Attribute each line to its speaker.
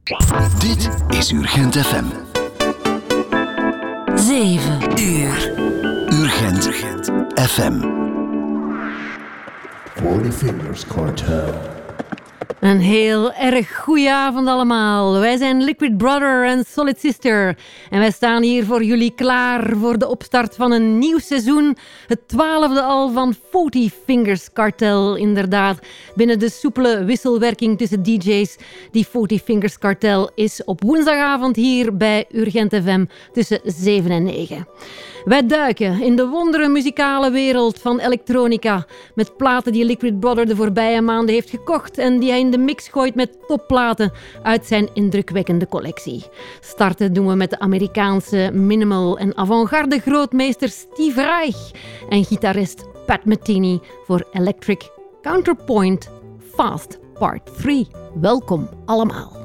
Speaker 1: Dit is Urgent FM.
Speaker 2: 7 uur.
Speaker 1: Urgent FM.
Speaker 3: 40 Fingers Cartel.
Speaker 2: Een heel erg goeie avond allemaal. Wij zijn Liquid Brother en Solid Sister. En wij staan hier voor jullie klaar voor de opstart van een nieuw seizoen. Het 12e al van 40 Fingers Cartel, inderdaad. Binnen de soepele wisselwerking tussen DJ's. Die 40 Fingers Cartel is op woensdagavond hier bij Urgent FM tussen 7 en 9. Wij duiken in de wondere muzikale wereld van elektronica. Met platen die Liquid Brother de voorbije maanden heeft gekocht en die hij in de mix gooit met topplaten uit zijn indrukwekkende collectie. Starten doen we met de Amerikaanse minimal en avant-garde grootmeester Steve Reich en gitarist Pat Metheny voor Electric Counterpoint Fast Part 3. Welkom allemaal.